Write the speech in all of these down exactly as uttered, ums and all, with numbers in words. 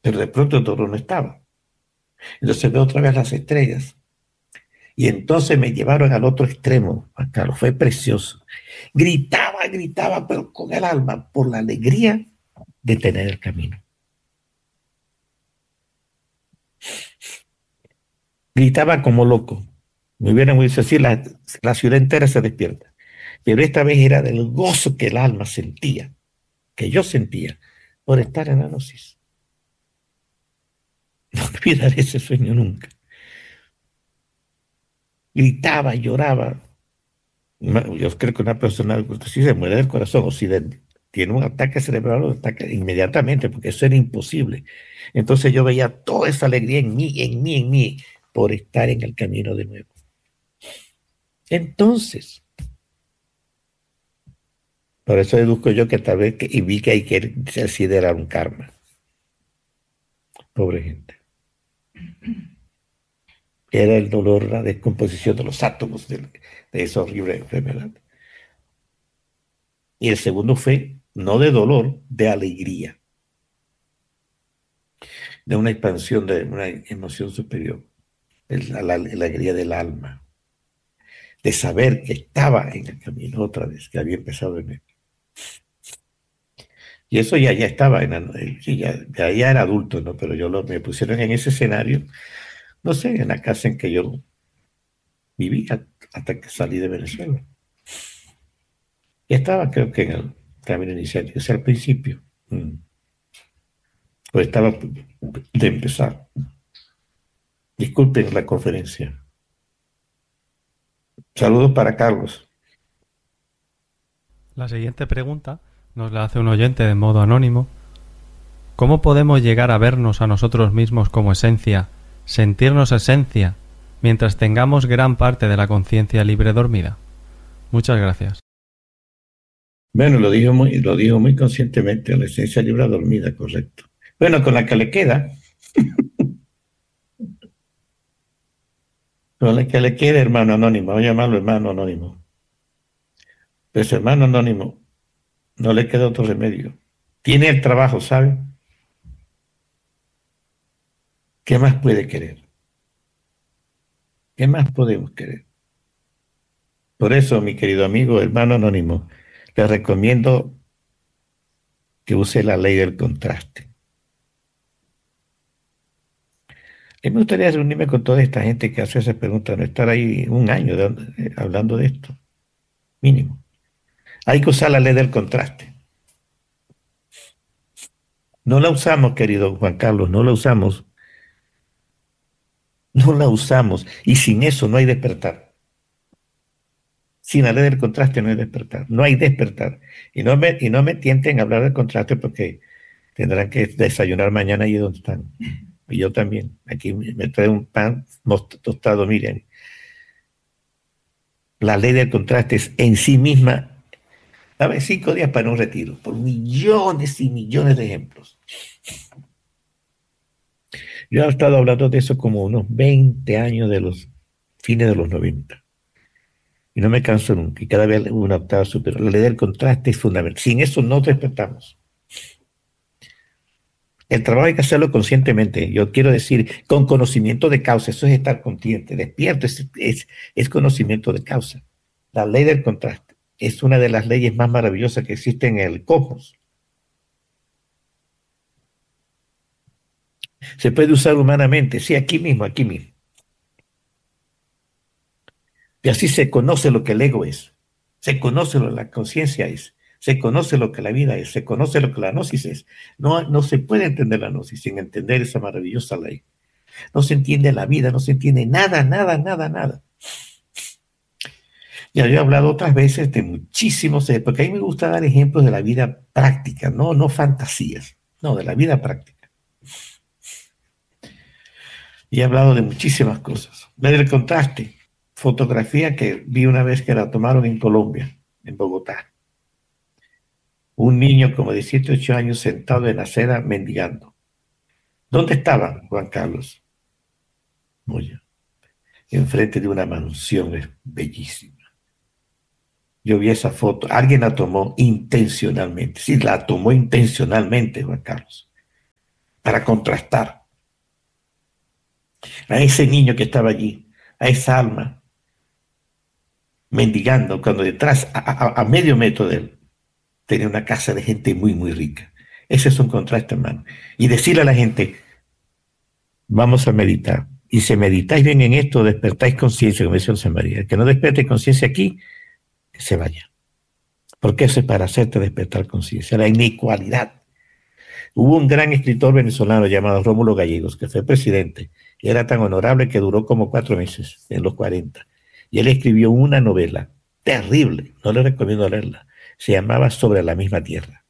pero de pronto el dolor no estaba. Entonces veo otra vez las estrellas. Y entonces me llevaron al otro extremo, Juan Carlos, fue precioso. Gritaba, gritaba, pero con el alma, por la alegría de tener el camino. Gritaba como loco. Me hubieran dicho así, la, la ciudad entera se despierta. Pero esta vez era del gozo que el alma sentía, que yo sentía, por estar en la gnosis. No olvidaré ese sueño nunca. Gritaba, lloraba. Yo creo que una persona si se muere del corazón o si de, tiene un ataque cerebral, lo ataca inmediatamente, porque eso era imposible. Entonces yo veía toda esa alegría en mí, en mí, en mí, por estar en el camino de nuevo. Entonces, por eso deduzco yo que tal vez, que, y vi que hay que considerar un karma. Pobre gente. Era el dolor, la descomposición de los átomos de, de esa horrible enfermedad. Y el segundo fue, no de dolor, de alegría, de una expansión, de una emoción superior, la, la, la alegría del alma, de saber que estaba en el camino otra vez, que había empezado en él. Y eso ya, ya estaba, en, sí, ya, ya, ya era adulto, ¿no? Pero yo lo, me pusieron en ese escenario, no sé, en la casa en que yo vivía hasta que salí de Venezuela. Y estaba, creo que en el camino inicial, ese al principio. Mm. Pues estaba de empezar. Disculpen la conferencia. Saludos para Carlos. La siguiente pregunta nos la hace un oyente de modo anónimo. ¿Cómo podemos llegar a vernos a nosotros mismos como esencia, sentirnos esencia, mientras tengamos gran parte de la conciencia libre dormida? Muchas gracias. Bueno, lo dijo muy, lo dijo muy conscientemente, la esencia libre dormida, correcto. Bueno, con la que le queda, con la que le queda, hermano anónimo, voy a llamarlo hermano anónimo. Pues hermano anónimo, no le queda otro remedio. Tiene el trabajo, ¿sabe? ¿Qué más puede querer? ¿Qué más podemos querer? Por eso, mi querido amigo, hermano anónimo, le recomiendo que use la ley del contraste. A mí me gustaría reunirme con toda esta gente que hace esas preguntas, no estar ahí un año de, eh, hablando de esto, mínimo. Hay que usar la ley del contraste. No la usamos, querido Juan Carlos, no la usamos. No la usamos. Y sin eso no hay despertar. Sin la ley del contraste no hay despertar. No hay despertar. Y no me, y no me tienten a hablar del contraste porque tendrán que desayunar mañana allí donde están. Y yo también. Aquí me trae un pan tostado, miren. La ley del contraste es en sí misma. Dame cinco días para un retiro, por millones y millones de ejemplos. Yo he estado hablando de eso como unos veinte años de los fines de los noventa. Y no me canso nunca. Y cada vez una octava superior. La ley del contraste es fundamental. Sin eso no despertamos. El trabajo hay que hacerlo conscientemente. Yo quiero decir, con conocimiento de causa. Eso es estar consciente. Despierto es, es, es conocimiento de causa. La ley del contraste es una de las leyes más maravillosas que existen en el cosmos. Se puede usar humanamente. Sí, aquí mismo, aquí mismo. Y así se conoce lo que el ego es. Se conoce lo que la conciencia es. Se conoce lo que la vida es. Se conoce lo que la gnosis es. No, no se puede entender la gnosis sin entender esa maravillosa ley. No se entiende la vida, no se entiende nada, nada, nada, nada. Ya yo he hablado otras veces de muchísimos, porque a mí me gusta dar ejemplos de la vida práctica, no, no fantasías, no, de la vida práctica. Y he hablado de muchísimas cosas. Ver el contraste. Fotografía que vi una vez que la tomaron en Colombia, en Bogotá. Un niño como de siete, ocho años sentado en la acera mendigando. ¿Dónde estaba Juan Carlos? Moya, enfrente de una mansión bellísima. Yo vi esa foto, alguien la tomó intencionalmente, sí, la tomó intencionalmente, Juan Carlos. para contrastar a ese niño que estaba allí, a esa alma mendigando, cuando detrás, a, a, a medio metro de él, tenía una casa de gente muy, muy rica. Ese es un contraste, hermano. Y decirle a la gente, vamos a meditar. Y si meditáis bien en esto, despertáis conciencia, como dice José María. El que no despierte conciencia aquí, que se vaya. Porque eso es para hacerte despertar conciencia. La inequalidad. Hubo un gran escritor venezolano llamado Rómulo Gallegos, que fue presidente, y era tan honorable que duró como cuatro meses, en los cuarenta. Y él escribió una novela terrible, no le recomiendo leerla, se llamaba Sobre la misma tierra.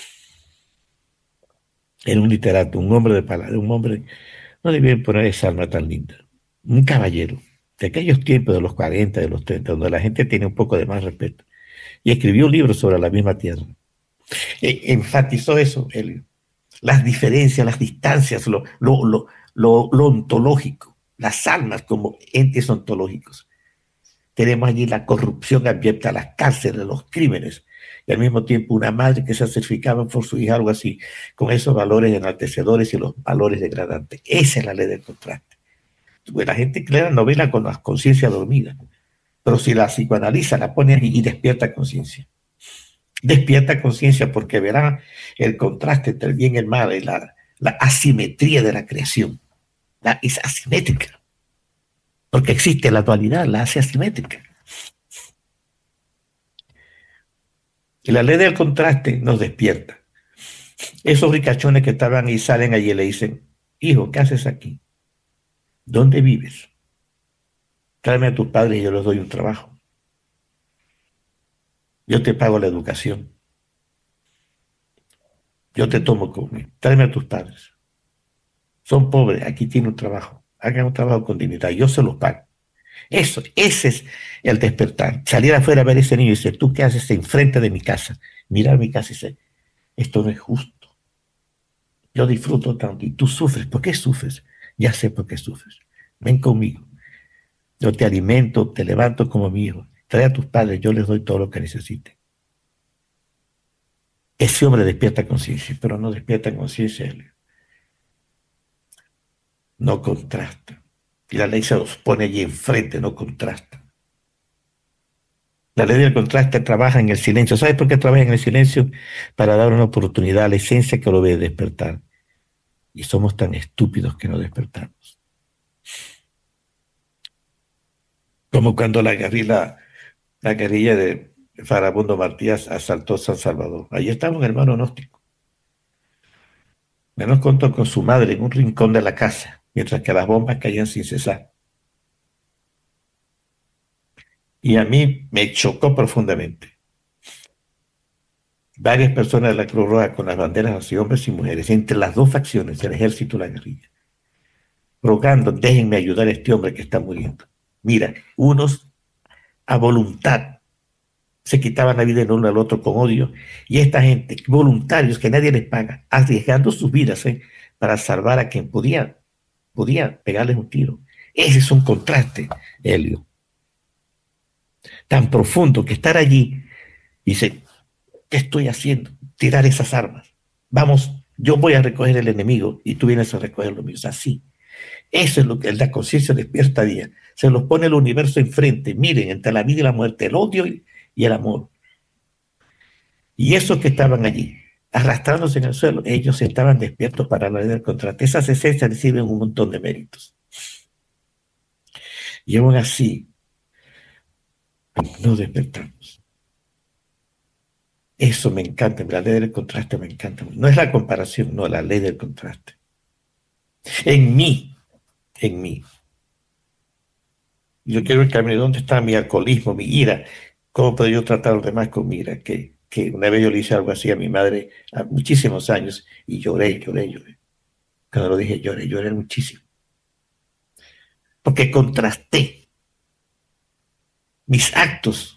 Era un literato, un hombre de palabra, un hombre, no debían poner esa alma tan linda, un caballero, de aquellos tiempos de los cuarenta, de los treinta, donde la gente tiene un poco de más respeto. Y escribió un libro sobre la misma tierra. E enfatizó eso, él. Las diferencias, las distancias, lo, lo, lo, lo, lo ontológico, las almas como entes ontológicos. Tenemos allí la corrupción abierta, las cárceles, los crímenes, y al mismo tiempo una madre que se sacrificaba por su hija, algo así, con esos valores enaltecedores y los valores degradantes. Esa es la ley del contraste. Pues la gente lee la novela con la conciencia dormida, pero si la psicoanaliza, la pone allí y despierta conciencia. Despierta conciencia porque verá el contraste entre el bien y el mal y la, la asimetría de la creación. La, es asimétrica. Porque existe la dualidad, la hace asimétrica. Y la ley del contraste nos despierta. Esos ricachones que estaban y salen allí y le dicen, hijo, ¿qué haces aquí? ¿Dónde vives? Tráeme a tus padres y yo les doy un trabajo. Yo te pago la educación. Yo te tomo conmigo. Tráeme a tus padres. Son pobres, aquí tienen un trabajo. Hagan un trabajo con dignidad. Yo se los pago. Eso, ese es el despertar. Salir afuera a ver a ese niño y decir, ¿tú qué haces enfrente de mi casa? Mirar mi casa y decir, esto no es justo. Yo disfruto tanto y tú sufres. ¿Por qué sufres? Ya sé por qué sufres. Ven conmigo. Yo te alimento, te levanto como mi hijo. Trae a tus padres, yo les doy todo lo que necesiten. Ese hombre despierta conciencia, pero no despierta conciencia él. No contrasta. Y la ley se los pone allí enfrente, no contrasta. La ley del contraste trabaja en el silencio. ¿Sabes por qué trabaja en el silencio? Para dar una oportunidad a la esencia que lo ve despertar. Y somos tan estúpidos que no despertamos. Como cuando la guerrilla, la guerrilla de Farabundo Martínez asaltó San Salvador. Allí estaba un hermano gnóstico. Me nos contó con su madre en un rincón de la casa, mientras que las bombas caían sin cesar. Y a mí me chocó profundamente. Varias personas de la Cruz Roja con las banderas así, hombres y mujeres, entre las dos facciones, el ejército y la guerrilla, rogando, déjenme ayudar a este hombre que está muriendo. Mira, unos a voluntad se quitaban la vida el uno al otro con odio, y esta gente, voluntarios que nadie les paga, arriesgando sus vidas ¿eh? para salvar a quien podía, podía pegarles un tiro. Ese es un contraste, Helio, tan profundo que estar allí y dice, ¿qué estoy haciendo? Tirar esas armas. Vamos, yo voy a recoger el enemigo y tú vienes a recoger los míos. Así. Eso es lo que la conciencia despierta día. Se los pone el universo enfrente. Miren, entre la vida y la muerte, el odio y, y el amor. Y esos que estaban allí, arrastrándose en el suelo, ellos estaban despiertos para la ley del contraste. Esas esencias reciben un montón de méritos. Y aún así, no despertamos. Eso me encanta, la ley del contraste me encanta. No es la comparación, no, la ley del contraste. En mí, en mí. Yo quiero examinar dónde está mi alcoholismo, mi ira. ¿Cómo puedo yo tratar a los demás con mi ira? Que, que una vez yo le hice algo así a mi madre a muchísimos años y lloré, lloré, lloré. Cuando lo dije, lloré, lloré muchísimo. Porque contrasté mis actos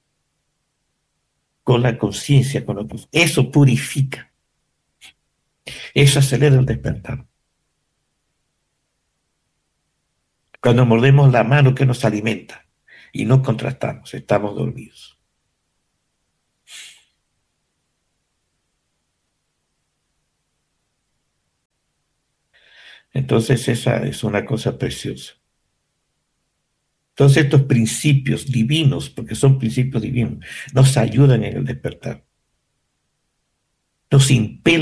con la conciencia, con lo que eso purifica. Eso acelera el despertar. Cuando mordemos la mano que nos alimenta y no contrastamos, estamos dormidos. Entonces esa es una cosa preciosa. Todos estos principios divinos, porque son principios divinos, nos ayudan en el despertar. Nos impelan